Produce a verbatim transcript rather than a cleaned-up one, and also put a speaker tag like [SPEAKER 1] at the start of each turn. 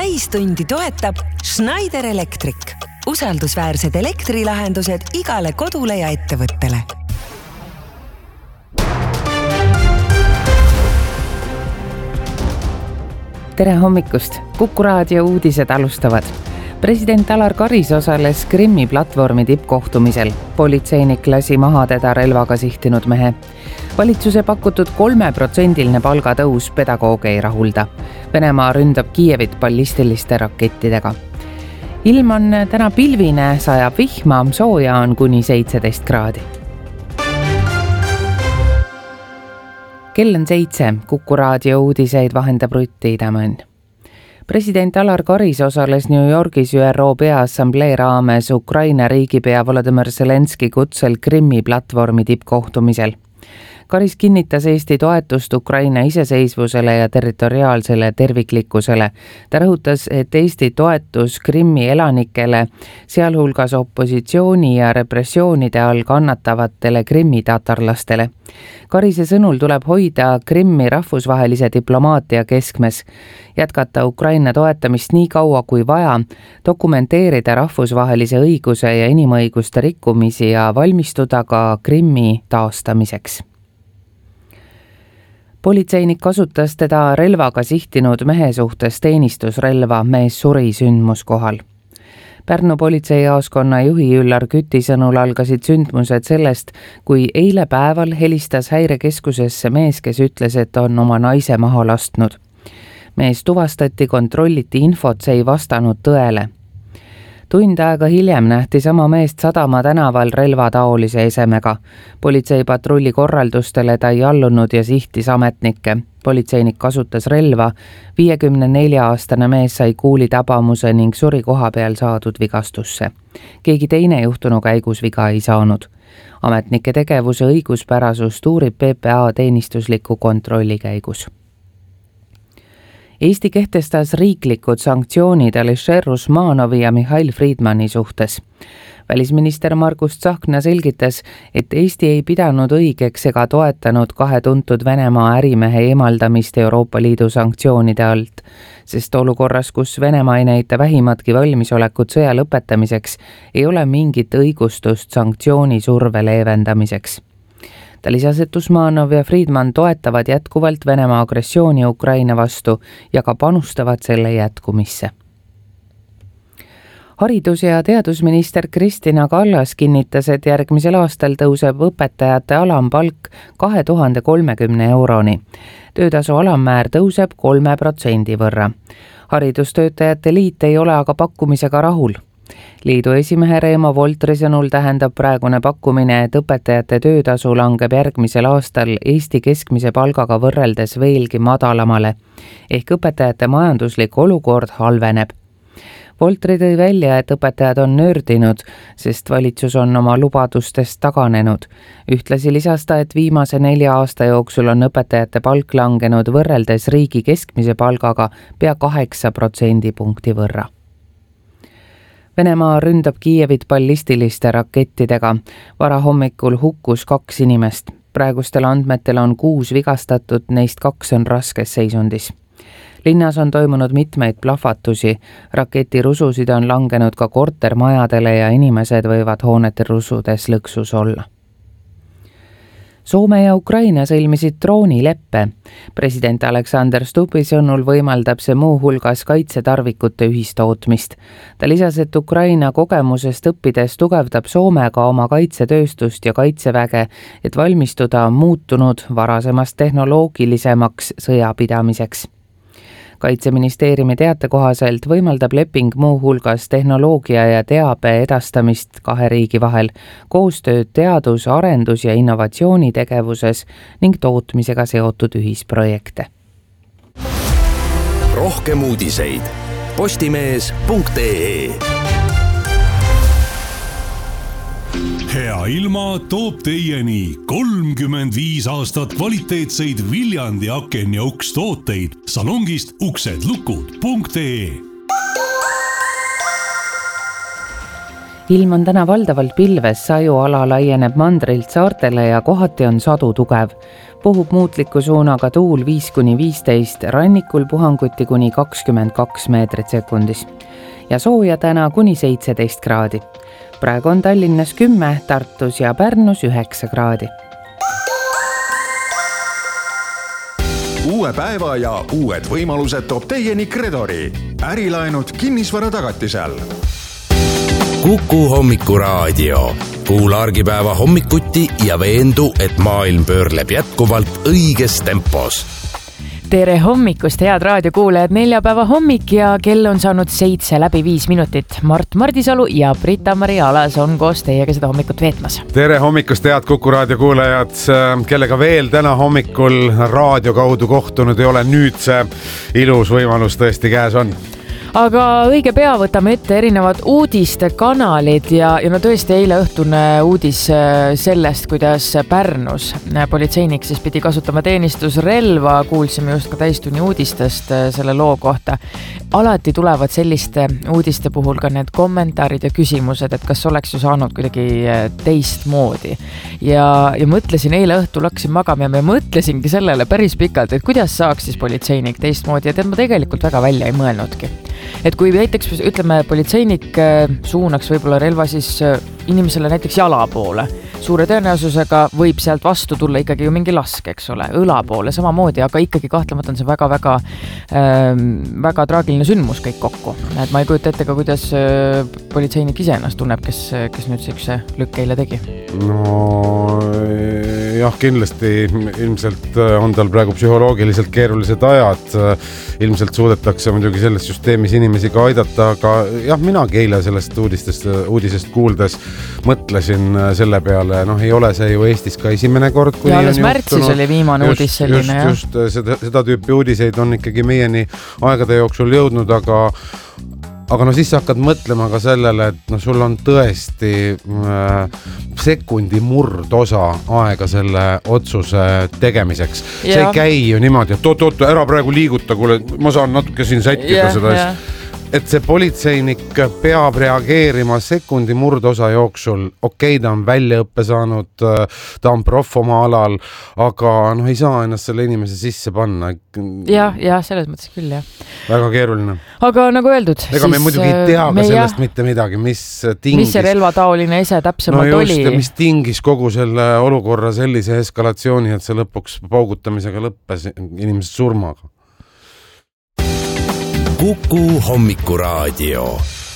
[SPEAKER 1] täistundi toetab Schneider Electric. Usaldusväärsed elektrilahendused igale kodule ja ettevõttele.
[SPEAKER 2] Tere hommikust! Kuku raadio uudised alustavad. President Alar Karis osales Krimmi platvormi tippkohtumisel. Politseinik lasi maha teda relvaga sihtinud mehe. Valitsuse pakutud kolmeprotsendiline palgatõus pedagooge ei rahulda. Venemaa ründab Kiievit ballistiliste rakettidega. Ilm on täna pilvine, sajab vihma, sooja on kuni seitseteist kraadi. Kell on seitse, Kuku raadio uudiseid vahendab Rutti Idamõnn. President Alar Karis osales New Yorgis Ü R O Peaassamblee raames Ukraina riigipea Volodymyr Zelenski kutsel Krimmi platvormi tippkohtumisel. Karis kinnitas Eesti toetust Ukraina iseseisvusele ja territoriaalsele terviklikkusele. Ta rõhutas, et Eesti toetus Krimmi elanikele, sealhulgas opositsiooni ja repressioonide all kannatavatele Krimmi tatarlastele. Karise sõnul tuleb hoida Krimmi rahvusvahelise diplomaatia keskmes, jätkata Ukraina toetamist nii kaua kui vaja, dokumenteerida rahvusvahelise õiguse ja inimõiguste rikkumisi ja valmistuda ka Krimmi taastamiseks. Politseinik kasutas teda relvaga sihtinud mehe suhtes teenistusrelva, mees suri sündmuskohal. Pärnu politseijaoskonna juhi Üllar Küti sõnul algasid sündmused sellest, kui eile päeval helistas häirekeskusesse mees, kes ütles, et on oma naise maha lastnud. Mees tuvastati, kontrolliti infot, see ei vastanud tõele. Tund aega hiljem nähti sama meest Sadama tänaval relvataolise esemega. Politseipatrulli korraldustele ta ei allunud ja sihtis ametnikke. Politseinik kasutas relva. viiekümne nelja aastane mees sai kuuli tabamuse ning suri koha peal saadud vigastusse. Keegi teine juhtunu käigus viga ei saanud. Ametnike tegevuse õiguspärasust uurib P P A teenistusliku kontrolli käigus. Eesti kehtestas riiklikud sanktsioonid Alisher Usmanovi ja Mihhail Friedmani suhtes. Välisminister Margus Tsahkna selgitas, et Eesti ei pidanud õigeks ega toetanud kahe tuntud Venemaa ärimehe eemaldamist Euroopa Liidu sanktsioonide alt, sest olukorras, kus Venemaa ei näita vähimatki valmisolekut sõja lõpetamiseks, ei ole mingit õigustust sanktsiooni surve leevendamiseks. Ta lisas, et Usmanov ja Friedman toetavad jätkuvalt Venemaa agressiooni Ukraina vastu ja ka panustavad selle jätkumisse. Haridus- ja teadusminister Kristina Kallas kinnitas, et järgmisel aastal tõuseb õpetajate alampalk kahe tuhande kolmekümne euroni. Töötasu alammäär tõuseb kolme protsendi võrra. Haridustöötajate liit ei ole aga pakkumisega rahul. Liidu esimehe Reemo Voltri sõnul tähendab praegune pakkumine, et õpetajate töötasu langeb järgmisel aastal Eesti keskmise palgaga võrreldes veelgi madalamale, ehk õpetajate majanduslik olukord halveneb. Voltri tõi välja, et õpetajad on nördinud, sest valitsus on oma lubadustest taganenud. Ühtlasi lisas ta, et viimase nelja aasta jooksul on õpetajate palk langenud võrreldes riigi keskmise palgaga pea kaheksa protsendipunkti võrra. Venemaa ründab Kiievit ballistiliste rakettidega. Varahommikul hukkus kaks inimest. Praegustel andmetel on kuus vigastatud, neist kaks on raskes seisundis. Linnas on toimunud mitmeid plahvatusi. Raketirususid on langenud ka kortermajadele ja inimesed võivad hoonete rusudes lõksus olla. Soome ja Ukraina sõlmisid droonileppe. President Alexander Stubbi sõnul võimaldab see muu hulgas kaitsetarvikute ühistootmist. Ta lisas, et Ukraina kogemusest õppides tugevdab Soome ka oma kaitsetööstust ja kaitseväge, et valmistuda muutunud varasemast tehnoloogilisemaks sõjapidamiseks. Kaitseministeeriumi teate kohaselt võimaldab leping muu hulgas tehnoloogia ja teabe edastamist kahe riigi vahel, koostööd teadus-, arendus- ja innovatsioonitegevuses ning tootmisega seotud ühisprojekte.
[SPEAKER 3] Rohkem uudiseid postimees punkt ee.
[SPEAKER 4] Hea ilma toob teieni kolmkümmend viis aastat kvaliteetseid Viljandi aken ja uks tooteid salongist uksed lukud punkt ee.
[SPEAKER 2] Ilm on täna valdavalt pilves, sajuala laieneb mandrilt saartele ja kohati on sadu tugev. puhub muutliku suunaga tuul viis kuni viisteist, rannikul puhanguti kuni kakskümmend kaks meetrit sekundis ja sooja täna kuni seitseteist kraadi. Praegu on Tallinnas kümme, Tartus ja Pärnus üheksa kraadi.
[SPEAKER 5] Uue päeva ja uued võimalused toob teieni Kredori. Ärilaenud kinnisvara tagatisel.
[SPEAKER 3] Kuku hommikuraadio. Kuula argipäeva hommikuti ja veendu, et maailm pöörleb jätkuvalt õiges tempos.
[SPEAKER 6] Tere hommikust, head raadiokuulajad, neljapäeva hommik ja kell on saanud seitse läbi viis minutit. Mart Mardisalu ja Brita-Mari Alas on koos teiega seda hommikut veetmas.
[SPEAKER 7] Tere hommikust, head Kuku raadiokuulajad, kellega veel täna hommikul raadio kaudu kohtunud ei ole, nüüd see ilus võimalus tõesti käes on.
[SPEAKER 6] Aga õige pea võtame ette erinevad uudistekanalid ja, ja no tõesti eile õhtune uudis sellest, kuidas Pärnus politseinik siis pidi kasutama teenistusrelva, kuulsime just ka täistunni uudistest selle loo kohta. Alati tulevad selliste uudiste puhul ka need kommentaarid ja küsimused, et kas oleks ju saanud kuidagi teist moodi. Ja, ja mõtlesin eile õhtul, hakkasin magama ja me mõtlesingi sellele päris pikalt, et kuidas saaks siis politseinik teist moodi ja tead ma tegelikult väga välja ei mõelnudki. Et kui näiteks, ütleme, politseinik suunaks võib-olla relva siis inimesele näiteks jala poole, suure tõenäosusega võib sealt vastu tulla ikkagi ju mingi lask, eks ole, õla poole samamoodi, aga ikkagi kahtlemata on see väga-väga äh, väga traagiline sündmus kõik kokku. Et ma ei kujuta ette ka, kuidas politseinik ise ennast tunneb, kes, kes nüüd siukse lükk eile tegi.
[SPEAKER 7] No jah, kindlasti ilmselt on tal praegu psühholoogiliselt keerulised ajad, ilmselt suudetakse muidugi selles süsteemis inimesi ka aidata, aga jah, minagi eile sellest uudistest, uudisest kuuldes mõtlesin selle peale, noh ei ole see ju Eestis ka esimene kord, kui
[SPEAKER 6] ja alles märtsis oli viimane
[SPEAKER 7] just,
[SPEAKER 6] uudis selline.
[SPEAKER 7] Just, just seda, seda tüüpi uudiseid on ikkagi meieni aegade jooksul jõudnud, aga Aga no siis sa hakkad mõtlema ka sellele, et no sul on tõesti äh, sekundi murdosa aega selle otsuse tegemiseks. Ja. See ei käi ju niimoodi, et oot, oot, ära praegu liiguta, kuule, ma saan natuke siin sättida ja, seda. Ja. Et see politseinik peab reageerima sekundi murdosa jooksul. Okei, ta on väljaõppe saanud, ta on prof oma alal, aga noh, ei saa ennast selle inimese sisse panna.
[SPEAKER 6] Ja, ja selles mõttes küll, jah.
[SPEAKER 7] Väga keeruline.
[SPEAKER 6] Aga nagu öeldud,
[SPEAKER 7] ega siis me muidugi ei tea ka sellest mitte midagi, mis tingis.
[SPEAKER 6] Mis see relvataoline ese täpsemalt
[SPEAKER 7] no
[SPEAKER 6] just,
[SPEAKER 7] oli? Mis tingis kogu selle olukorra sellise eskalatsiooni, et see lõpuks paugutamisega lõppes inimese surmaga.
[SPEAKER 3] Kuku hommikuraadio.